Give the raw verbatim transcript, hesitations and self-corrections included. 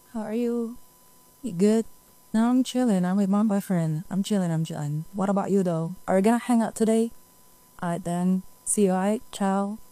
How are you? You good? No, I'm chilling. I'm with my boyfriend. I'm chilling. I'm chilling. What about you though? Are we gonna hang out today? Alright then. See you. Alright. Ciao.